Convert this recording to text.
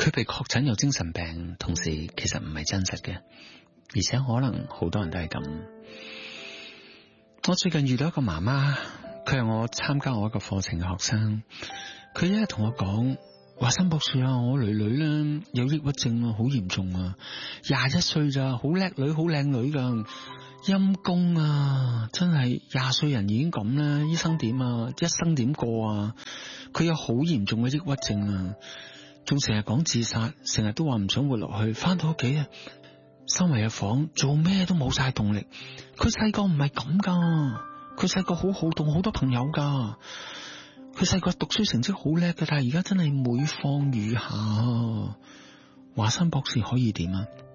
佢被確診有精神病，同時其實唔係真實嘅，而且可能好多人都係咁。我最近遇到一個媽媽，佢係我參加我一個課程嘅學生，佢一日同我講，華山博士啊，我女女咧有抑鬱症啊，好嚴重啊，21歲咋，好叻女，好靚女噶，陰公啊，真係20歲人已經咁啦，醫生點啊，一生點過啊？佢有好嚴重嘅抑鬱症啊，仲成日講自殺，成日都話唔想活落去，翻到屋企啊，收埋嘅房，做咩都冇晒動力。佢細個唔係咁噶，佢細個好好動，好多朋友噶。佢細個讀書成績好叻嘅，但係而家真係每況愈下。華山博士可以點啊？